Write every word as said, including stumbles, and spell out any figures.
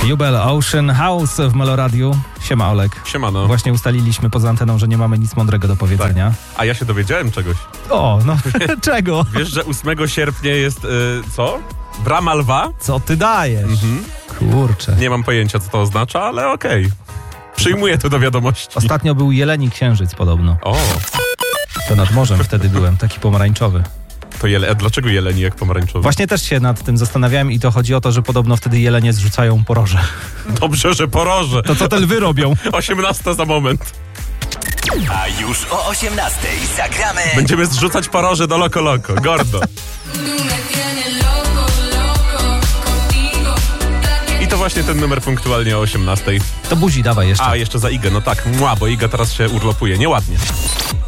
Jubel Ocean House w Meloradiu. Siema Olek. Siemano. Właśnie ustaliliśmy poza anteną, że nie mamy nic mądrego do powiedzenia. Tak. A ja się dowiedziałem czegoś. O, no czego? Wiesz, że ósmego sierpnia jest, yy, co? Brama Lwa? Co ty dajesz? Mhm. Kurczę. Nie mam pojęcia, co to oznacza, ale okej. Okay. Przyjmuję to do wiadomości. Ostatnio był Jeleni Księżyc podobno. O. To nad morzem wtedy byłem, taki pomarańczowy. To jele... A dlaczego jeleni jak pomarańczowy? Właśnie też się nad tym zastanawiałem i to chodzi o to, że podobno wtedy jelenie zrzucają poroże. Dobrze, że poroże. To co te lwy robią? osiemnasta za moment. A już o osiemnastej zagramy. Będziemy zrzucać poroże do Loco Loco. Gordo. I to właśnie ten numer punktualnie o osiemnastej. To buzi dawaj jeszcze. A, jeszcze za Igę. No tak, mła, bo Iga teraz się urlopuje. Nieładnie.